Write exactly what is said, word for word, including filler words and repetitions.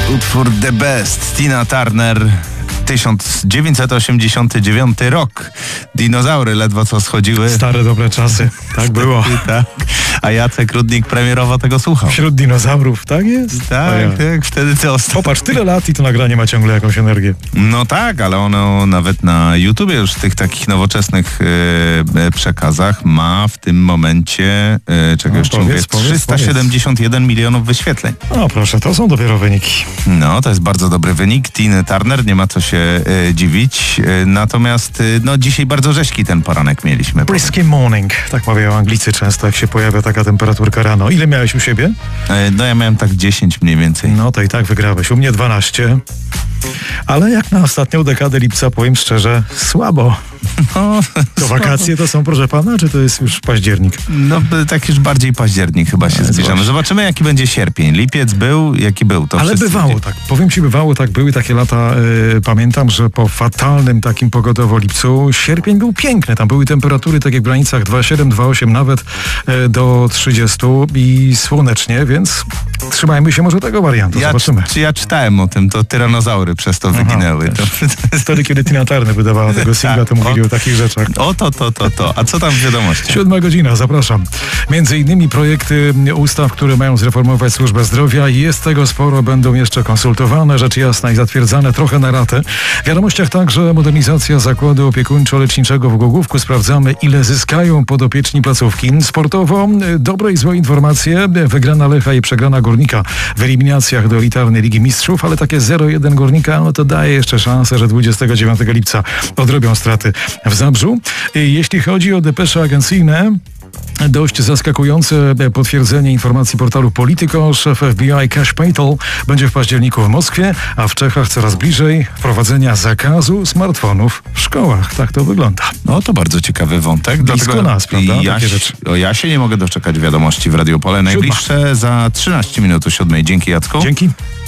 utwór The Best, Tina Turner, tysiąc dziewięćset osiemdziesiąty dziewiąty rok. Dinozaury ledwo co schodziły. Stare dobre czasy, tak było. Tak. A Jacek Rudnik premierowo tego słuchał. Wśród dinozaurów, tak jest? Tak, ja. tak, wtedy to ostatnio. Popatrz, tyle lat i to nagranie ma ciągle jakąś energię. No tak, ale ono nawet na YouTubie już w tych takich nowoczesnych e, przekazach ma w tym momencie, e, czego no, jeszcze powiedz, mówię, powiedz, trzysta siedemdziesiąt jeden milionów wyświetleń. No proszę, to są dopiero wyniki. No, to jest bardzo dobry wynik. Tiny Turner, nie ma co się e, dziwić. E, natomiast e, no dzisiaj bardzo rzeźki ten poranek mieliśmy. Brisky morning, tak mawiają Anglicy często, jak się pojawia taka temperaturka rano. Ile miałeś u siebie? E, no ja miałem tak dziesięć mniej więcej. No to i tak wygrałeś. U mnie dwanaście. Ale jak na ostatnią dekadę lipca, powiem szczerze, słabo. No, to wakacje to są, proszę pana, czy to jest już październik? No tak już bardziej październik chyba się zbliżamy. Właśnie. Zobaczymy, jaki będzie sierpień. Lipiec był, jaki był. To Ale bywało wiecie. tak. Powiem ci, bywało tak. Były takie lata, y, pamiętam, że po fatalnym takim pogodowo lipcu sierpień był piękny. Tam były temperatury takie w granicach dwa siedem, dwa osiem, nawet y, do trzydziestu i słonecznie, więc trzymajmy się może tego wariantu. Ja, Zobaczymy. Czy ja czytałem o tym, to tyranozaury przez to Aha, wyginęły. To... Wtedy, kiedy Tina Turner wydawała tego singla, to mówili o, o takich rzeczach. O to, to, to, to. A co tam w wiadomości? Siódma godzina, zapraszam. Między innymi projekty ustaw, które mają zreformować służbę zdrowia. Jest tego sporo, będą jeszcze konsultowane, rzecz jasna i zatwierdzane trochę na ratę. W wiadomościach także modernizacja zakładu opiekuńczo-leczniczego w Głogówku. Sprawdzamy, ile zyskają podopieczni placówki. Sportowo dobre i złe informacje. Wygrana Lecha i przegrana Górnika w eliminacjach do elitarnej Ligi Mistrzów, ale takie zero jeden Górnika, no to daje jeszcze szansę, że dwudziestego dziewiątego lipca odrobią straty w Zabrzu. Jeśli chodzi o depesze agencyjne, dość zaskakujące potwierdzenie informacji portalu Politico. Szef F B I Kash Patel będzie w październiku w Moskwie, a w Czechach coraz bliżej wprowadzenia zakazu smartfonów w szkołach. Tak to wygląda. No to bardzo ciekawy wątek. Blisko nas, prawda? Ja, Takie rzeczy. o, ja się nie mogę doczekać wiadomości w Radio Pole. Najbliższe za trzynaście minut o siódmej. Dzięki, Jacku. Dzięki.